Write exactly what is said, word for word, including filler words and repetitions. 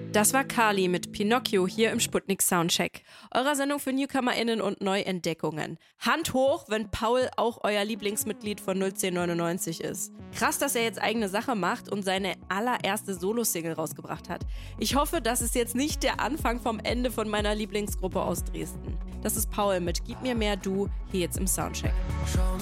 Das war Kali mit Pinocchio hier im Sputnik Soundcheck. Eurer Sendung für NewcomerInnen und Neuentdeckungen. Hand hoch, wenn Paul auch euer Lieblingsmitglied von null zehn neunundneunzig ist. Krass, dass er jetzt eigene Sache macht und seine allererste Solo-Single rausgebracht hat. Ich hoffe, das ist jetzt nicht der Anfang vom Ende von meiner Lieblingsgruppe aus Dresden. Das ist Paul mit Gib mir mehr du, hier jetzt im Soundcheck.